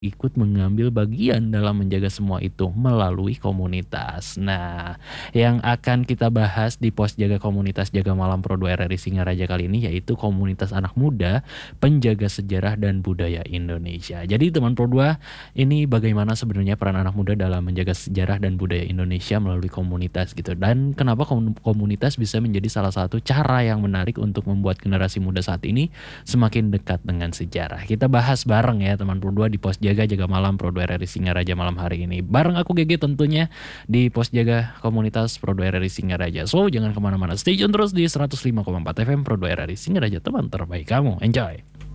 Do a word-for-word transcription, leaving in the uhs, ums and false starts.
ikut mengambil bagian dalam menjaga semua itu melalui komunitas. Nah, yang akan kita bahas di pos jaga komunitas Jaga Malam Pro dua R R I Singaraja kali ini yaitu komunitas anak muda penjaga sejarah dan budaya Indonesia. Jadi teman Pro dua, ini bagaimana sebenarnya peran anak muda dalam menjaga sejarah dan budaya Indonesia melalui komunitas gitu. Dan kenapa komunitas bisa menjadi salah satu cara yang menarik untuk membuat generasi muda saat ini semakin dekat dengan sejarah. Kita bahas bareng ya teman Pro dua di pos jaga Jaga Malam Pro dua R R I Singaraja malam hari ini. Bareng aku G G tentunya di pos jaga komunitas Pro dua R R I Singaraja. So jangan kemana-mana, stay tune terus di seratus lima koma empat F M Pro dua R R I Singaraja, teman terbaik kamu. Enjoy!